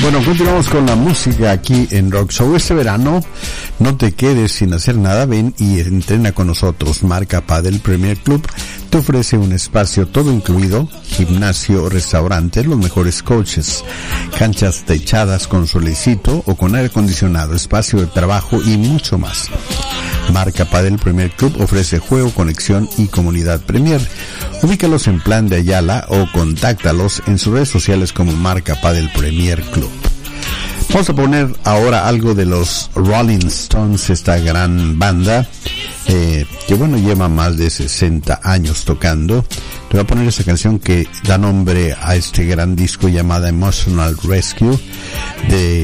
Bueno, continuamos con la música aquí en Rock Show. Este verano no te quedes sin hacer nada, ven y entrena con nosotros. Marca Padel Premier Club te ofrece un espacio todo incluido, gimnasio, restaurante, los mejores coaches, canchas techadas con solecito o con aire acondicionado, espacio de trabajo y mucho más. Marca Padel Premier Club ofrece juego, conexión y comunidad Premier. Ubícalos en Plan de Ayala o contáctalos en sus redes sociales como Marca Padel Premier Club. Vamos a poner ahora algo de los Rolling Stones, esta gran banda que bueno, lleva más de 60 años tocando. Te voy a poner esa canción que da nombre a este gran disco llamada Emotional Rescue de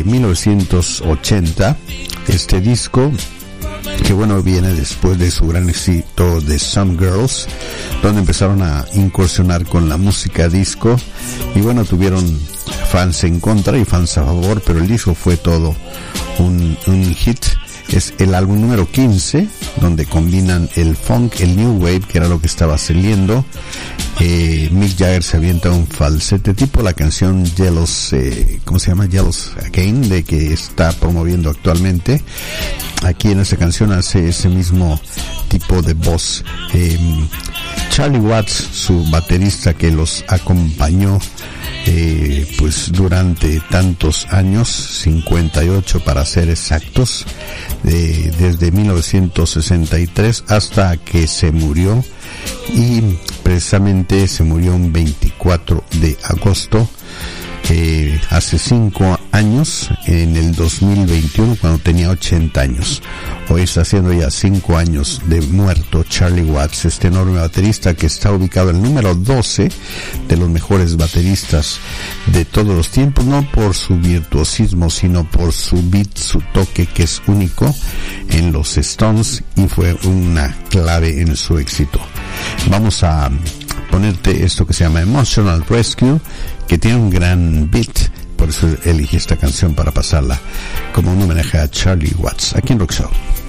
1980. Este disco que bueno, viene después de su gran éxito de Some Girls, donde empezaron a incursionar con la música disco y bueno, tuvieron fans en contra y fans a favor, pero el disco fue todo un hit. Es el álbum número 15, donde combinan el funk, el new wave, que era lo que estaba saliendo. Mick Jagger se avienta un falsete tipo la canción Jealous, ¿cómo se llama? Jealous Again, de que está promoviendo actualmente. Aquí en esta canción hace ese mismo tipo de voz. Charlie Watts, su baterista que los acompañó pues durante tantos años, 58 para ser exactos, desde 1963 hasta que se murió, y precisamente se murió un 24 de agosto, hace 5 años, en el 2021, cuando tenía 80 años. Hoy está haciendo ya 5 años de muerto Charlie Watts, este enorme baterista que está ubicado en el número 12 de los mejores bateristas de todos los tiempos, no por su virtuosismo, sino por su beat, su toque que es único en los Stones y fue una clave en su éxito. Vamos a ponerte esto que se llama Emotional Rescue, que tiene un gran beat, por eso elegí esta canción para pasarla como un homenaje a Charlie Watts, aquí en Rock Show.